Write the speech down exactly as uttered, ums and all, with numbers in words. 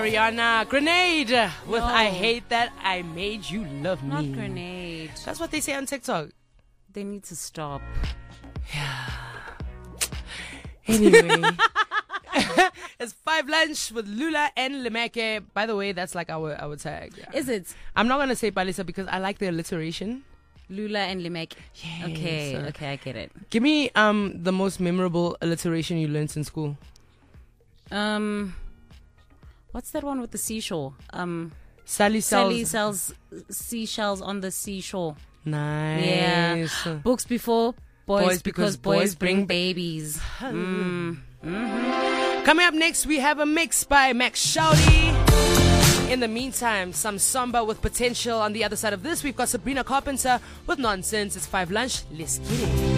Ariana. Grenade with No. I Hate That I Made You Love Me. Not Grenade. That's what they say on TikTok. They need to stop. Anyway. It's Five Lunch with Lula and Lemeke. By the way, that's like our, our tag. Yeah. Is it I'm not going to say Palisa because I like the alliteration. Lula and Limek? Yes. Okay, okay, I get it. Give me um the most memorable alliteration you learned in school. Um, what's that one with the seashore? Um, Sally sells. Sally sells seashells on the seashore. Nice. Yeah. Books before boys, Boys because, because boys, boys bring bring- babies. Mm. Coming up next, we have a mix by Max Shouty. In the meantime, some samba with potential. On the other side of this, we've got Sabrina Carpenter with Nonsense. It's Five Lunch. Let's get it.